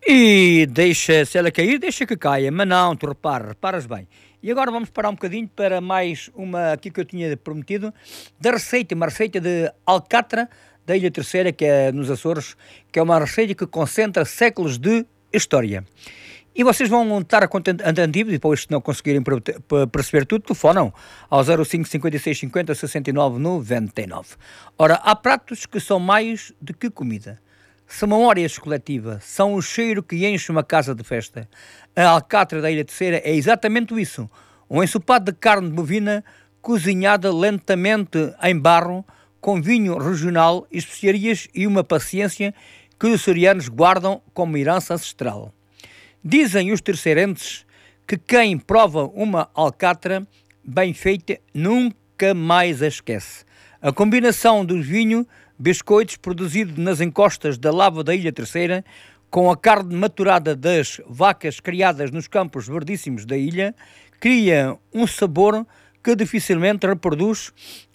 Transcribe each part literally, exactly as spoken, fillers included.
E deixa, se ela cair, deixa que caia, mas não, tu repara, reparas bem. E agora vamos parar um bocadinho para mais uma aqui que eu tinha prometido, da receita, uma receita de alcatra da Ilha Terceira, que é nos Açores, que é uma receita que concentra séculos de história. E vocês vão estar atentivos, e depois se não conseguirem perceber tudo, telefonam ao zero cinco cinquenta e seis cinquenta sessenta e nove noventa e nove. Ora, há pratos que são mais do que comida. São memórias coletivas, são o cheiro que enche uma casa de festa. A alcatra da Ilha Terceira é exatamente isso. Um ensopado de carne bovina cozinhada lentamente em barro, com vinho regional, especiarias e uma paciência que os açorianos guardam como herança ancestral. Dizem os terceirenses que quem prova uma alcatra bem feita nunca mais a esquece. A combinação dos vinhos, biscoitos produzidos nas encostas da lava da Ilha Terceira, com a carne maturada das vacas criadas nos campos verdíssimos da ilha, cria um sabor que dificilmente reproduz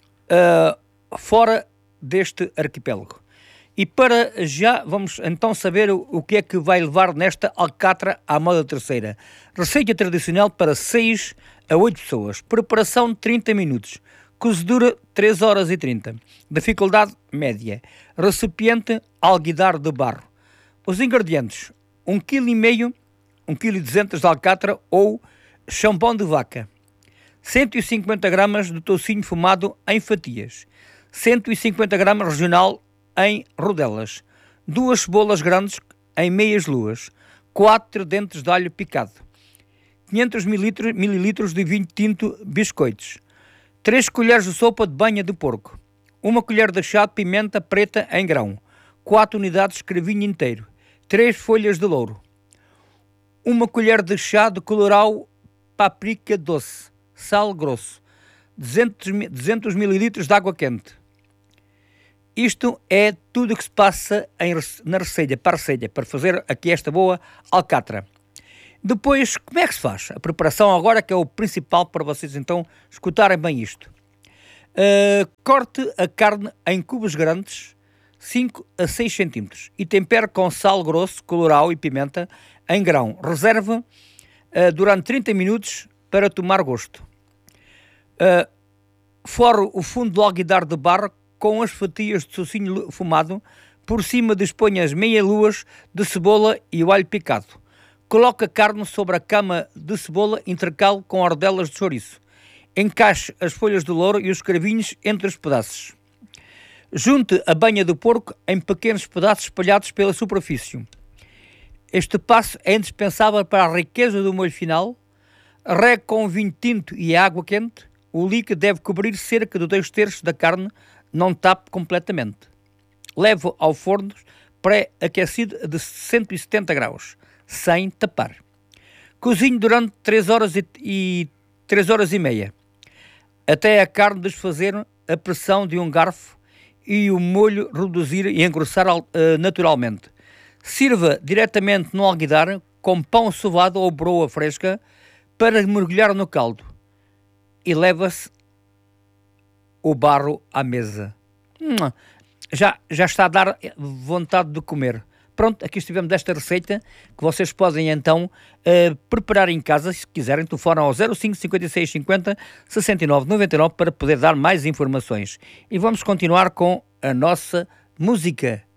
uh, fora deste arquipélago. E para já vamos então saber o, o que é que vai levar nesta alcatra à moda terceira. Receita tradicional para seis a oito pessoas. Preparação trinta minutos. Cozedura três horas e trinta. Dificuldade média. Recipiente alguidar de barro. Os ingredientes: um vírgula cinco quilo, um vírgula duzentos de alcatra ou champão de vaca. cento e cinquenta gramas de toucinho fumado em fatias. cento e cinquenta gramas regional em rodelas. Duas cebolas grandes em meias luas. Quatro dentes de alho picado. quinhentos mililitros de vinho tinto biscoitos. três colheres de sopa de banha de porco. Uma colher de chá de pimenta preta em grão. quatro unidades de cravinho inteiro. três folhas de louro. Uma colher de chá de colorau páprica doce. Sal grosso. duzentos mililitros de água quente. Isto é tudo o que se passa em, na receita, para a receita, para fazer aqui esta boa alcatra. Depois, como é que se faz? A preparação agora que é o principal para vocês então escutarem bem isto. Uh, corte a carne em cubos grandes, cinco a seis centímetros, e tempere com sal grosso, colorau e pimenta em grão. Reserve uh, durante trinta minutos para tomar gosto. Uh, forre o fundo do alguidar de barro com as fatias de toucinho fumado. Por cima disponha as meia-luas de cebola e o alho picado. Coloque a carne sobre a cama de cebola, intercale com ordelas de chouriço. Encaixe as folhas de louro e os cravinhos entre os pedaços. Junte a banha do porco em pequenos pedaços espalhados pela superfície. Este passo é indispensável para a riqueza do molho final. Regue com vinho tinto e água quente. O líquido deve cobrir cerca de dois terços da carne, não tape completamente. Leve ao forno pré-aquecido de cento e setenta graus, sem tapar. Cozinhe durante três horas e, e três horas e meia, até a carne desfazer a pressão de um garfo e o molho reduzir e engrossar uh, naturalmente. Sirva diretamente no alguidar com pão sovado ou broa fresca para mergulhar no caldo. E leva-se o barro à mesa. Hum, já, já está a dar vontade de comer. Pronto, aqui estivemos desta receita que vocês podem então uh, preparar em casa, se quiserem. Telefonam ao zero cinco cinquenta e seis cinquenta sessenta e nove noventa e nove para poder dar mais informações. E vamos continuar com a nossa música.